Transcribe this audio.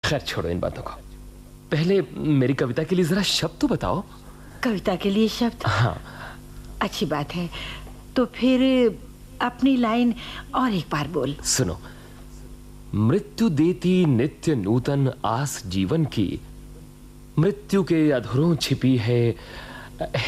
खैर छोड़ो इन बातों को, पहले मेरी कविता के लिए जरा शब्द तो बताओ। कविता के लिए शब्द? हाँ। अच्छी बात है, तो फिर अपनी लाइन और एक बार बोल। सुनो। मृत्यु देती नित्य नूतन आस जीवन की, मृत्यु के अधरों छिपी है